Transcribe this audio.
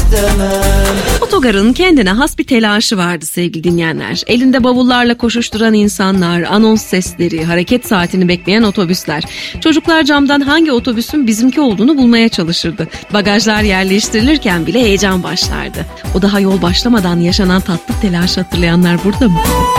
istemem. Otogarın kendine has bir telaşı vardı sevgili dinleyenler. Elinde bavullarla koşuşturan insanlar, anons sesleri, hareket saatini bekleyen otobüsler. Çocuklar camdan hangi otobüsün bizimki olduğunu bulmaya çalışırdı. Bagajlar yerleştirilirken bile heyecan başlardı. O daha yol başlamadan yaşanan tatlı telaşı hatırlayanlar burada mı?